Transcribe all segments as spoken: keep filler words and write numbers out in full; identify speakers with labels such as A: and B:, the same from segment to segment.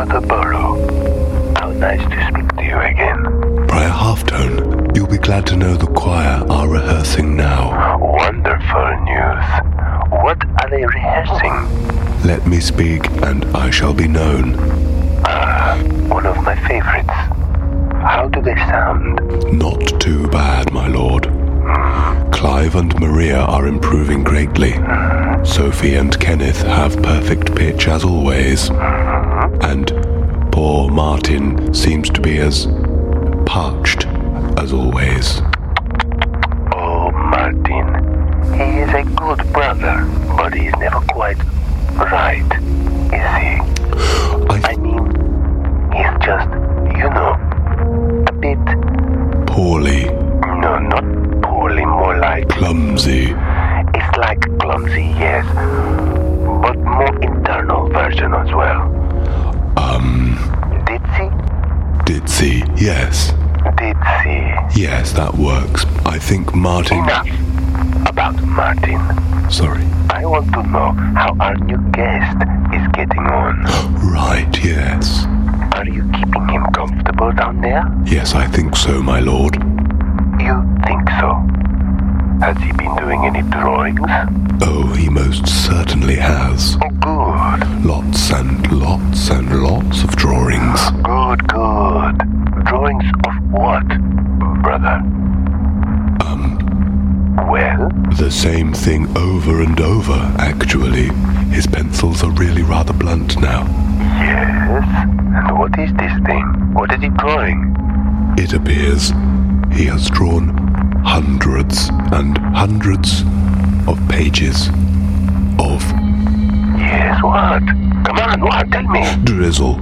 A: Brother Burrow. How nice to speak to you again.
B: Prior Halftone, you'll be glad to know the choir are rehearsing now.
A: Wonderful news. What are they rehearsing?
B: Let me speak, and I shall be known.
A: Ah, one of my favorites. How do they sound?
B: Not too bad, my lord. Clive and Maria are improving greatly. Sophie and Kenneth have perfect pitch as always. And poor Martin seems to be as parched as always.
A: Oh, Martin. He is a good brother, but he's never quite right, is he?
B: I,
A: I mean, he's just, you know, a bit...
B: Poorly.
A: No, not poorly, more like...
B: Clumsy.
A: It's like clumsy, yes, but more internal version as well.
B: Um...
A: Ditzy?
B: Ditzy, yes.
A: Ditzy.
B: Yes, that works. I think Martin...
A: Enough about Martin.
B: Sorry.
A: I want to know how our new guest is getting on.
B: Right, yes.
A: Are you keeping him comfortable down there?
B: Yes, I think so, my lord.
A: You think so? Has he been doing any drawings?
B: Oh, he most certainly has.
A: Oh, good.
B: Lots and lots and lots of drawings.
A: Good, good. Drawings of what, brother?
B: Um,
A: Well?
B: the same thing over and over, actually. His pencils are really rather blunt now.
A: Yes? And what is this thing? What is he drawing?
B: It appears he has drawn hundreds and hundreds of pages of
A: Yes, what? Come on, what? Tell me.
B: drizzle.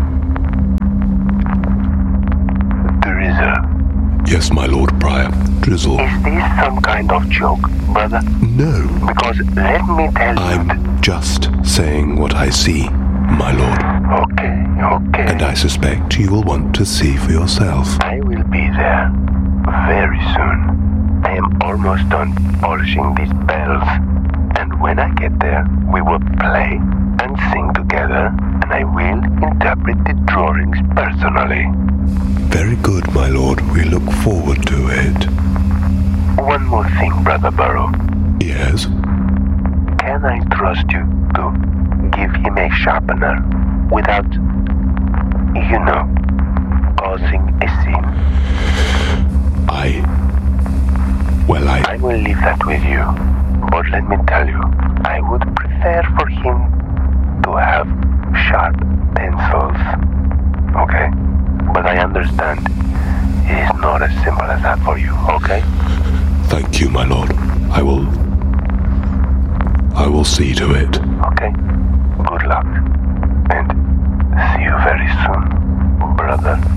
A: Drizzle.
B: Yes, my lord Prior, drizzle.
A: Is this some kind of joke, brother?
B: No,
A: Because let me tell you...
B: I'm just saying what I see, my lord.
A: Okay, okay.
B: And I suspect you will want to see for yourself.
A: I will be there very soon. I am almost done polishing these bells. And when I get there, we will play and sing together, and I will interpret the drawings personally.
B: Very good, my lord. We look forward to it.
A: One more thing, Brother Burrow.
B: Yes?
A: Can I trust you to give him a sharpener without, you know, causing a scene?
B: I... Well, I...
A: I will leave that with you. But let me tell you, I would prefer for him to have sharp pencils. Okay? But I understand it is not as simple as that for you, okay?
B: Thank you, my lord. I will... I will see to it.
A: Okay? Good luck. And see you very soon, brother.